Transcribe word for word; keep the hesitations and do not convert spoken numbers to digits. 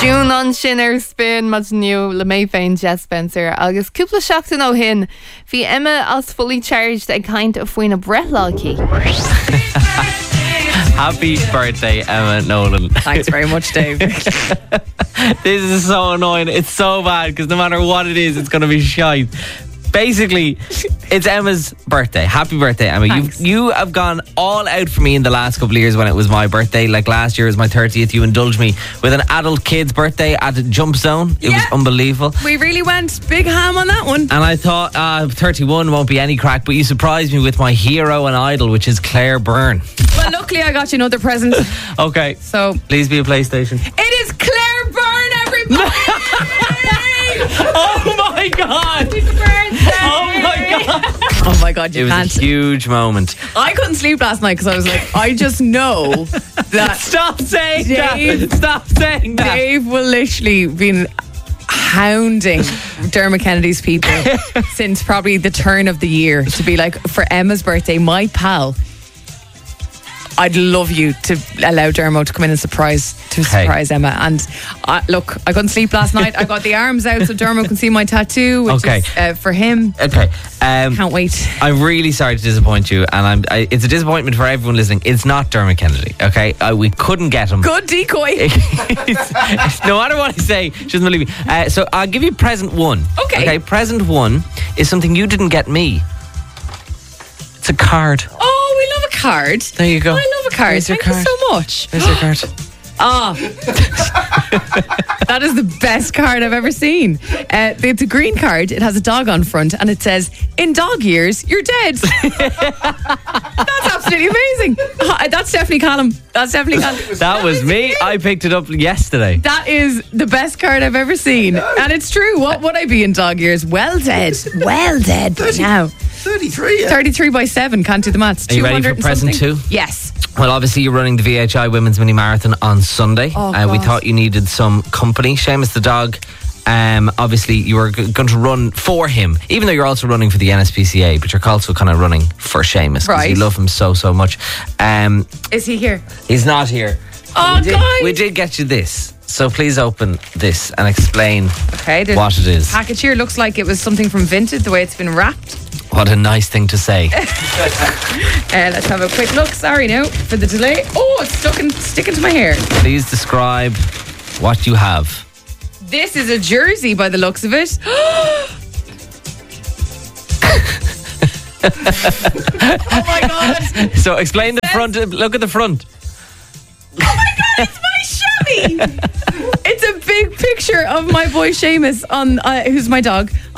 Jún an sin ar spin mad nniu le mé féin Jess Spencer agus cúpla seachtain ó hin bhí Emma as fully charged ag caint a faoin a breithláilcí. Happy birthday, Emma Nolan. Thanks very much, Dave. This is so annoying. It's so bad because no matter what it is, it's going to be shite. Basically, it's Emma's birthday. Happy birthday, Emma. You you have gone all out for me in the last couple of years when it was my birthday. Like last year was my thirtieth. You indulged me with an adult kid's birthday at Jump Zone. It yeah. was unbelievable. We really went big ham on that one. And I thought uh, thirty-one won't be any crack, but you surprised me with my hero and idol, which is Claire Byrne. Well, luckily I got you another present. Okay. So please be a PlayStation. It is Claire Byrne, everybody! Oh my God! Happy birthday! Oh my God! Oh my God, you it can't. was a huge moment. I couldn't sleep last night because I was like, I just know that. Stop saying Dave, that! Stop saying that! Dave will literally been hounding Dermot Kennedy's people since probably the turn of the year to be like, for Emma's birthday, my pal, I'd love you to allow Dermot to come in and surprise to Okay. surprise Emma. And I, look, I couldn't sleep last night. I got the arms out so Dermot can see my tattoo, which Okay. is uh, for him. Okay. Um, Can't wait. I'm really sorry to disappoint you, and I'm. I, it's a disappointment for everyone listening. It's not Dermot Kennedy, okay? Uh, we couldn't get him. Good decoy. No matter what I say, she doesn't believe me. Uh, so I'll give you present one. Okay. Okay. Present one is something you didn't get me. It's a card. Oh, we love a card. There you go. I love a card. There's your Thank card. you so much. There's your card. Ah, that is the best card I've ever seen. Uh, it's a green card. It has a dog on front, and it says, "In dog years, you're dead." That's absolutely amazing. Uh, That's definitely Callum. That's definitely Callum. That was me. I picked it up yesterday. That is the best card I've ever seen, and it's true. What would I be in dog years? Well dead. Well dead by now. thirty-three, yeah. thirty-three by seven. Can't do the maths. Are you ready for two hundred and present something? two? Yes. Well, obviously you're running the V H I Women's Mini Marathon on Sunday. Oh, uh, we God. thought you needed some company. Seamus the dog, um, obviously you were g- going to run for him, even though you're also running for the N S P C A, but you're also kind of running for Seamus because Right. you love him so, so much. Um, Is he here? he's not here. Oh, we did, guys. we did get you this. So please open this and explain Okay. the what it is. Package here looks like it was something from Vinted, the way it's been wrapped. What a nice thing to say. Uh, let's have a quick look. Sorry now for the delay. Oh, it's stuck in, sticking to my hair. Please describe what you have. This is a jersey by the looks of it. Oh my God. So explain the front. Look at the front. Oh my God, it's my shabby. It's a big picture of my boy Seamus, on, uh, who's my dog,